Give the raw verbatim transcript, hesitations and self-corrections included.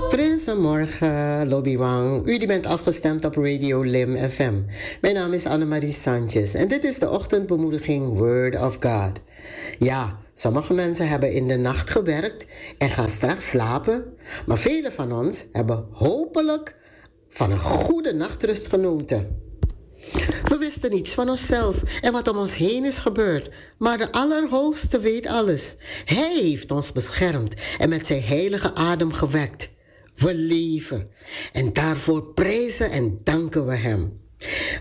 Goedemorgen, Lobby Wang. U die bent afgestemd op Radio Lim F M. Mijn naam is Annemarie Sanchez en dit is de ochtendbemoediging Word of God. Ja, sommige mensen hebben in de nacht gewerkt en gaan straks slapen. Maar velen van ons hebben hopelijk van een goede nachtrust genoten. We wisten niets van onszelf en wat om ons heen is gebeurd. Maar de Allerhoogste weet alles. Hij heeft ons beschermd en met zijn heilige adem gewekt. We leven en daarvoor prijzen en danken we hem.